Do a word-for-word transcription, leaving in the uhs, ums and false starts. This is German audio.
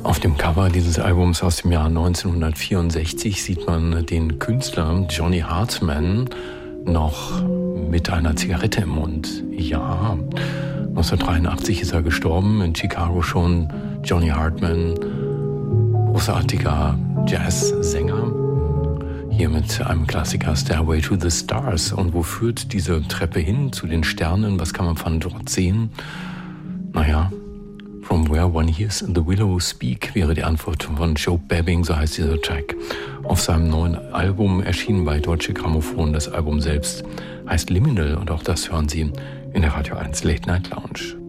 Auf dem Cover dieses Albums aus dem Jahr neunzehnhundertvierundsechzig sieht man den Künstler Johnny Hartman noch mit einer Zigarette im Mund. Ja, neunzehnhundertdreiundachtzig ist er gestorben, in Chicago schon. Johnny Hartman, großartiger Jazzsänger, hier mit einem Klassiker Stairway to the Stars. Und wo führt diese Treppe hin? Zu den Sternen? Was kann man von dort sehen? Naja, From Where One Hears the Willow Speak wäre die Antwort von Joe Babbing, so heißt dieser Track. Auf seinem neuen Album erschienen bei Deutsche Grammophon. Das Album selbst heißt Liminal und auch das hören Sie in der Radio eins Late Night Lounge.